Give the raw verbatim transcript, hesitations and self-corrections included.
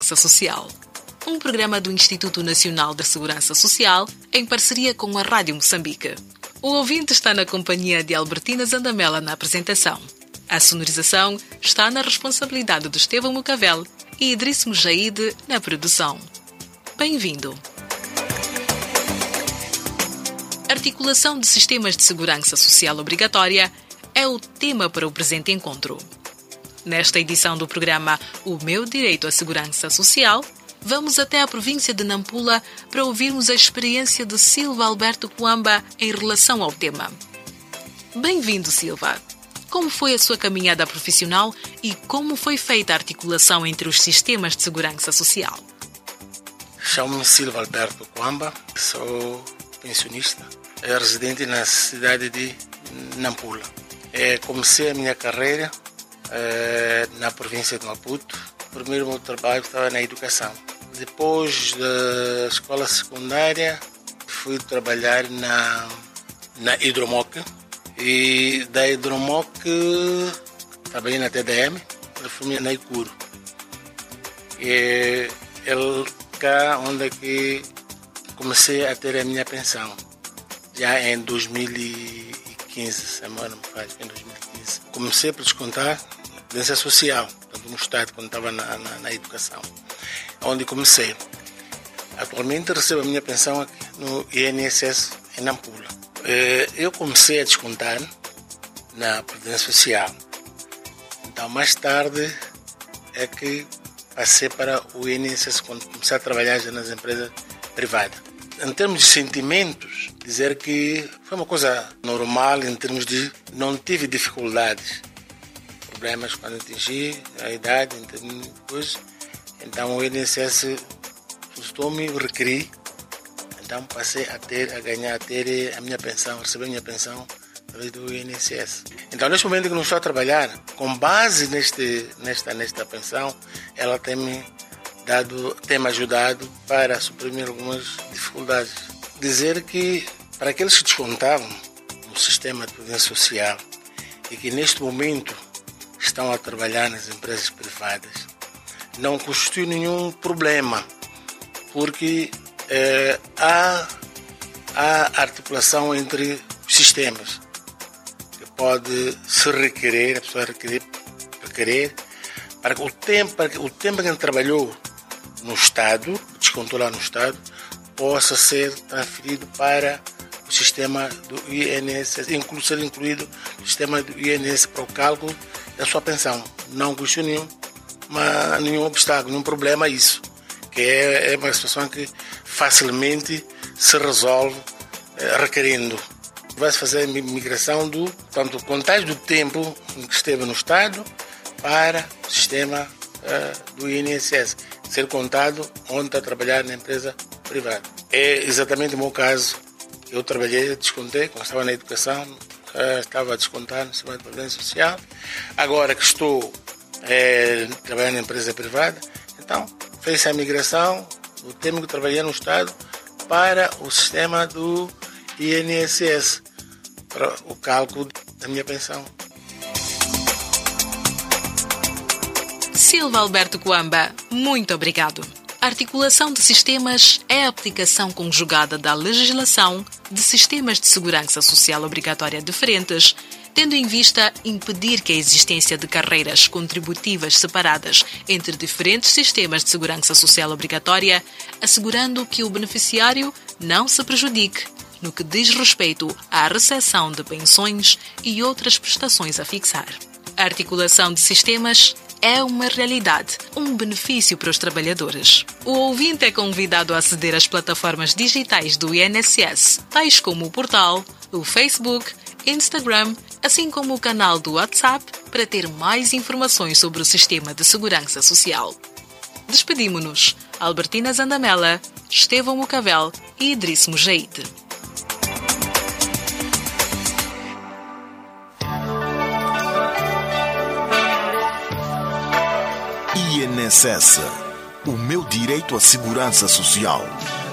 Segurança Social, um programa do Instituto Nacional da Segurança Social em parceria com a Rádio Moçambique. O ouvinte está na companhia de Albertina Zandamela na apresentação. A sonorização está na responsabilidade de Estevão Mucavel e Idriss Mujaide na produção. Bem-vindo! Articulação de sistemas de segurança social obrigatória é o tema para o presente encontro. Nesta edição do programa O Meu Direito à Segurança Social, vamos até a província de Nampula para ouvirmos a experiência de Silva Alberto Coamba em relação ao tema. Bem-vindo, Silva! Como foi a sua caminhada profissional e como foi feita a articulação entre os sistemas de segurança social? Chamo-me Silva Alberto Coamba, sou pensionista, residente na cidade de Nampula. Comecei a minha carreira na província de Maputo. Primeiro, meu trabalho estava na educação. Depois da escola secundária, fui trabalhar na, na Hidromoc. E da Hidromoc, trabalhei na T D M, fui na Icuro. E é cá onde que comecei a ter a minha pensão. Já em dois mil e quinze, semana me faz, em dois mil e quinze. Comecei por descontar previdência social, tanto no Estado, quando estava na, na, na educação. Onde comecei. Atualmente recebo a minha pensão aqui no I N S S em Nampula. Eu comecei a descontar na previdência social. Então, mais tarde é que passei para o I N S S quando comecei a trabalhar já nas empresas privadas. Em termos de sentimentos, dizer que foi uma coisa normal em termos de não tive dificuldades, problemas quando atingi a idade, em termos de coisas. Então o I N S S custou-me requerir, então passei a ter, a ganhar, a ter a minha pensão, a receber a minha pensão através do I N S S. Então neste momento que não estou a trabalhar, com base neste, nesta, nesta pensão, ela tem-me dado, tem-me ajudado para suprimir algumas dificuldades. Dizer que para aqueles que descontavam no sistema de previdência social e que neste momento estão a trabalhar nas empresas privadas, não constitui nenhum problema, porque eh, há, há articulação entre os sistemas, que pode se requerer, a pessoa requerer, requerer para que o tempo, para que o tempo que ele trabalhou no Estado, descontou lá no Estado, possa ser transferido para o sistema do I N S S, inclu, ser incluído no sistema do I N S S para o cálculo da sua pensão. Não custa nenhum, uma, nenhum obstáculo, nenhum problema isso, que é, é uma situação que facilmente se resolve eh, requerendo. Vai-se fazer a migração do, portanto, contagem do tempo em que esteve no Estado para o sistema eh, do I N S S, ser contado onde está a trabalhar na empresa privada. É exatamente o meu caso. Eu trabalhei, descontei, quando estava na educação, estava a descontar no sistema de previdência social. Agora que estou é, trabalhando na empresa privada, então fez a migração do tempo que trabalhei no Estado para o sistema do I N S S, para o cálculo da minha pensão. Silva Alberto Coamba, muito obrigado. A articulação de sistemas é a aplicação conjugada da legislação de sistemas de segurança social obrigatória diferentes, tendo em vista impedir que a existência de carreiras contributivas separadas entre diferentes sistemas de segurança social obrigatória, assegurando que o beneficiário não se prejudique no que diz respeito à recepção de pensões e outras prestações a fixar. A articulação de sistemas é uma realidade, um benefício para os trabalhadores. O ouvinte é convidado a aceder às plataformas digitais do I N S S, tais como o portal, o Facebook, Instagram, assim como o canal do WhatsApp, para ter mais informações sobre o sistema de segurança social. Despedimo-nos. Albertina Zandamela, Estevão Mucavel e Idriss Mujaide. I N S S, o meu direito à segurança social.